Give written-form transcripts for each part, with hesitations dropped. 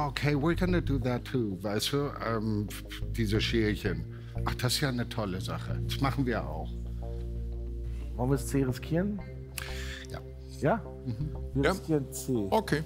okay, we're gonna do that too, weißt du? Diese Schälchen. Ach, das ist ja eine tolle Sache. Das machen wir auch. Wollen wir es C riskieren? Ja. Ja? Wir Ja. riskieren C. Okay.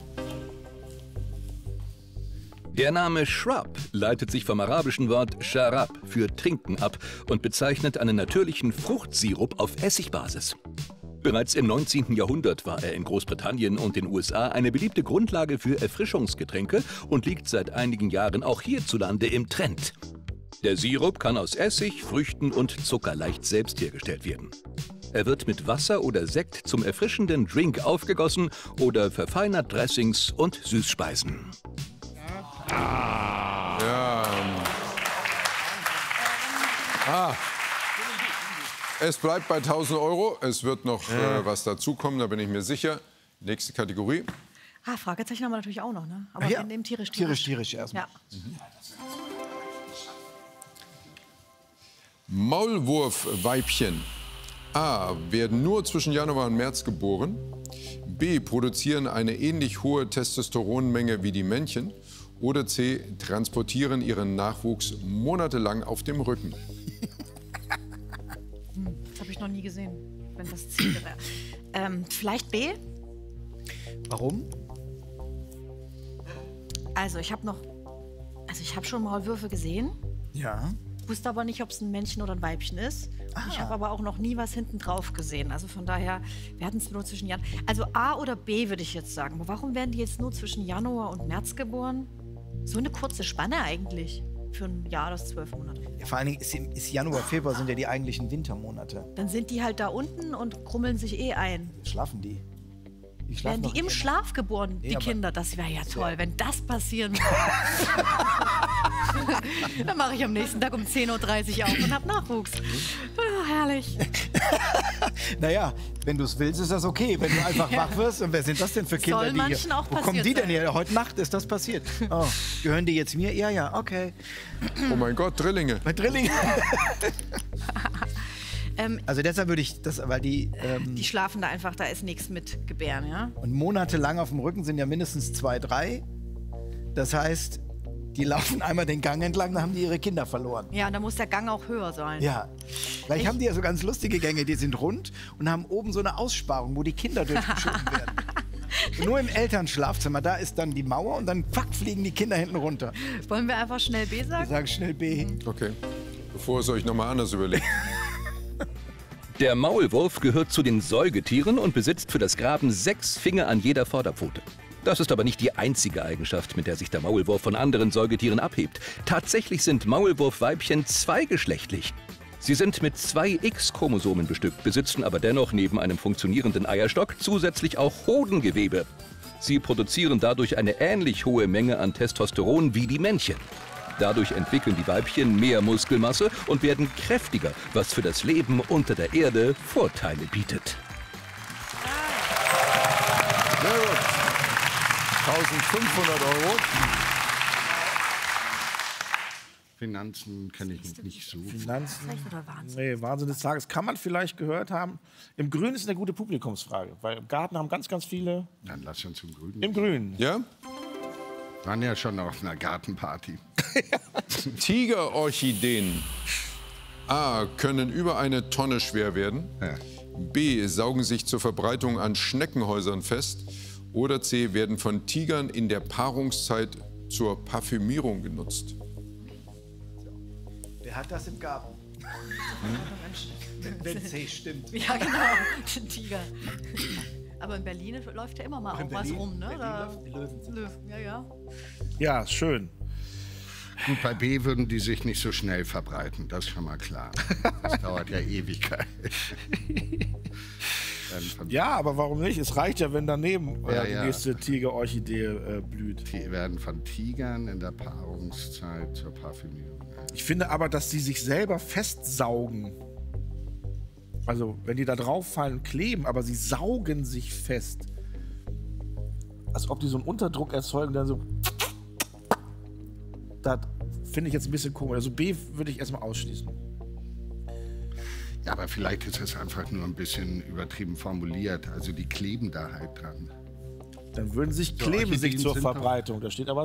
Der Name Shrub leitet sich vom arabischen Wort Sharab für Trinken ab und bezeichnet einen natürlichen Fruchtsirup auf Essigbasis. Bereits im 19. Jahrhundert war er in Großbritannien und den USA eine beliebte Grundlage für Erfrischungsgetränke und liegt seit einigen Jahren auch hierzulande im Trend. Der Sirup kann aus Essig, Früchten und Zucker leicht selbst hergestellt werden. Er wird mit Wasser oder Sekt zum erfrischenden Drink aufgegossen oder verfeinert Dressings und Süßspeisen. Ja. Es bleibt bei 1.000 Euro. Es wird noch was dazukommen, da bin ich mir sicher. Nächste Kategorie. Fragezeichen haben wir natürlich auch noch, ne? Aber Ja. wir nehmen tierisch. Tierisch erstmal. Ja. Maulwurfweibchen. A. Werden nur zwischen Januar und März geboren. B. Produzieren eine ähnlich hohe Testosteronmenge wie die Männchen. Oder C. Transportieren ihren Nachwuchs monatelang auf dem Rücken. Das habe ich noch nie gesehen, wenn das Ziel wäre. Vielleicht B? Warum? Also ich habe schon Maulwürfe gesehen, Ja. wusste aber nicht, ob es ein Männchen oder ein Weibchen ist. Ich habe aber auch noch nie was hinten drauf gesehen. Also von daher, wir hatten es nur zwischen Januar. Also A oder B würde ich jetzt sagen. Warum werden die jetzt nur zwischen Januar und März geboren? So eine kurze Spanne eigentlich für ein Jahr, das 12 Monate. Ja, vor allen Dingen ist Januar, Februar sind ja die eigentlichen Wintermonate. Dann sind die halt da unten und krummeln sich eh ein. Schlafen die? Die schlafen Werden doch die im immer. Schlaf geboren, die aber- Kinder? Das wäre ja toll, wenn das passieren würde. Dann mache ich am nächsten Tag um 10:30 Uhr auf und habe Nachwuchs. Herrlich. Naja, wenn du es willst, ist das okay. Wenn du einfach wach wirst. Und wer sind das denn für Kinder, Soll die manchen hier... auch Wo kommen passiert die denn sein. her? Heute Nacht ist das passiert. Oh, gehören die jetzt mir? Ja, ja, okay. Oh mein Gott, Drillinge. Bei Drilling. Also deshalb würde ich das, weil die... Die schlafen da einfach, da ist nichts mit Gebären, ja? und monatelang auf dem Rücken sind ja mindestens 2, 3. Das heißt, die laufen einmal den Gang entlang, dann haben die ihre Kinder verloren. Ja, und da muss der Gang auch höher sein. Ja. Vielleicht haben die ja so ganz lustige Gänge, die sind rund und haben oben so eine Aussparung, wo die Kinder durchgeschoben werden. Und nur im Elternschlafzimmer, da ist dann die Mauer und dann fuck, fliegen die Kinder hinten runter. Wollen wir einfach schnell B Wir sagen? sagen schnell B. Okay. Bevor es euch nochmal anders überlegt. Der Maulwurf gehört zu den Säugetieren und besitzt für das Graben 6 Finger an jeder Vorderpfote. Das ist aber nicht die einzige Eigenschaft, mit der sich der Maulwurf von anderen Säugetieren abhebt. Tatsächlich sind Maulwurfweibchen zweigeschlechtlich. Sie sind mit 2 X-Chromosomen bestückt, besitzen aber dennoch neben einem funktionierenden Eierstock zusätzlich auch Hodengewebe. Sie produzieren dadurch eine ähnlich hohe Menge an Testosteron wie die Männchen. Dadurch entwickeln die Weibchen mehr Muskelmasse und werden kräftiger, was für das Leben unter der Erde Vorteile bietet. Sehr gut. 1.500 Euro. Finanzen kenne ich nicht so. Finanzen. Schlecht oder Wahnsinn? Nee, Wahnsinn des Tages. Kann man vielleicht gehört haben. Im Grün ist eine gute Publikumsfrage, weil im Garten haben ganz, ganz viele Dann lass uns zum Grünen. im Grün. Ja? Waren ja schon auf einer Gartenparty. Tigerorchideen. A. Können über 1 Tonne schwer werden. Ja. B. Saugen sich zur Verbreitung an Schneckenhäusern fest. Oder C. Werden von Tigern in der Paarungszeit zur Parfümierung genutzt. Wer hat das im Garten? Wenn C stimmt. Ja, genau. Den Tiger. Aber in Berlin läuft ja immer mal auch was rum, ne? Berlin Da läuft die Löwen. Löwen, ja, ja. Ja, schön. Gut, bei B würden die sich nicht so schnell verbreiten, das ist schon mal klar. Das dauert ja Ewigkeit. Ja, aber warum nicht? Es reicht ja, wenn daneben Ja, die ja. nächste Tigerorchidee blüht. Die werden von Tigern in der Paarungszeit zur Parfümierung. Ich finde aber, dass die sich selber festsaugen. Also, wenn die da drauf fallen, kleben, aber sie saugen sich fest. Als ob die so einen Unterdruck erzeugen, dann so. Das finde ich jetzt ein bisschen komisch. Also B würde ich erstmal ausschließen. Ja, aber vielleicht ist es einfach nur ein bisschen übertrieben formuliert. Also die kleben da halt dran. Dann würden sich So, kleben sich Orchideen zur sind doch- Verbreitung. Da steht aber